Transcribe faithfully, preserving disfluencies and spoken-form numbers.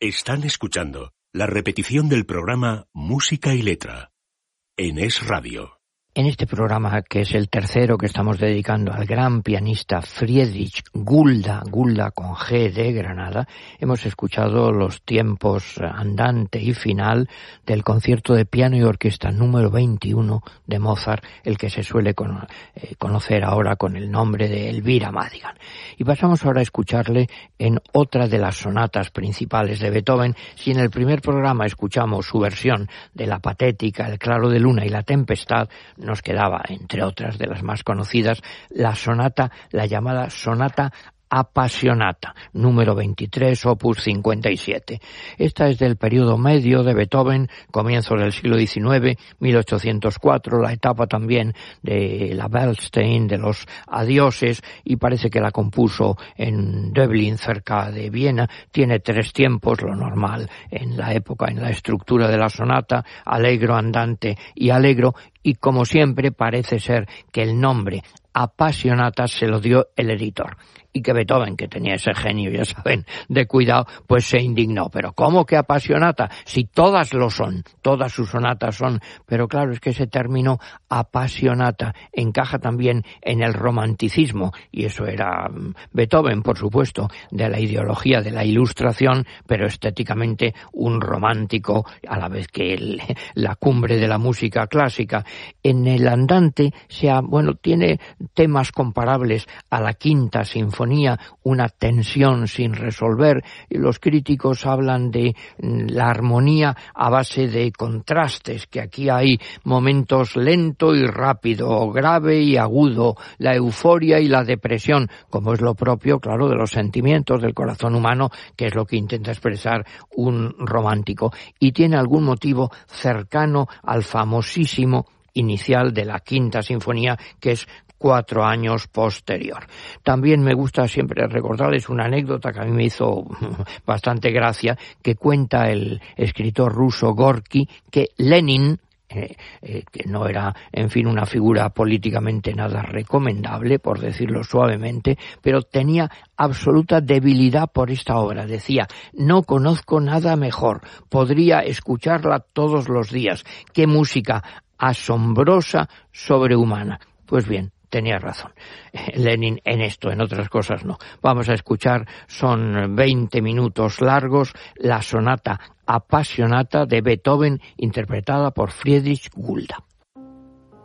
Están escuchando la repetición del programa Música y Letra en Es Radio. En este programa, que es el tercero que estamos dedicando al gran pianista Friedrich Gulda, Gulda con G de Granada, hemos escuchado los tiempos andante y final del concierto de piano y orquesta número veintiuno de Mozart, el que se suele con, eh, conocer ahora con el nombre de Elvira Madigan. Y pasamos ahora a escucharle en otra de las sonatas principales de Beethoven. Si en el primer programa escuchamos su versión de la Patética, el Claro de Luna y la Tempestad, nos quedaba, entre otras de las más conocidas, la sonata, la llamada sonata Appassionata, número veintitrés, opus cincuenta y siete. Esta es del periodo medio de Beethoven, comienzo del siglo diecinueve, mil ochocientos cuatro, la etapa también de la Bernstein, de los adioses, y parece que la compuso en Dublín, cerca de Viena. Tiene tres tiempos, lo normal en la época, en la estructura de la sonata, allegro, andante y allegro, y como siempre parece ser que el nombre Appassionata se lo dio el editor, y que Beethoven, que tenía ese genio, ya saben, de cuidado, pues se indignó. Pero ¿cómo que Appassionata? Si todas lo son, todas sus sonatas son. Pero claro, es que ese término Appassionata encaja también en el romanticismo, y eso era Beethoven, por supuesto, de la ideología de la Ilustración, pero estéticamente un romántico, a la vez que el, la cumbre de la música clásica. En el andante, sea, bueno, tiene temas comparables a la Quinta Sinfonía, una tensión sin resolver, y los críticos hablan de la armonía a base de contrastes, que aquí hay momentos lento y rápido, grave y agudo, la euforia y la depresión, como es lo propio, claro, de los sentimientos del corazón humano, que es lo que intenta expresar un romántico, y tiene algún motivo cercano al famosísimo inicial de la Quinta Sinfonía, que es cuatro años posterior. También me gusta siempre recordarles una anécdota que a mí me hizo bastante gracia, que cuenta el escritor ruso Gorky, que Lenin, Eh, eh, que no era, en fin, una figura políticamente nada recomendable, por decirlo suavemente, pero tenía absoluta debilidad por esta obra. Decía: no conozco nada mejor, podría escucharla todos los días. Qué música asombrosa, sobrehumana. Pues bien, tenía razón Lenin en esto, en otras cosas no. Vamos a escuchar, son veinte minutos largos, la sonata Appassionata de Beethoven, interpretada por Friedrich Gulda.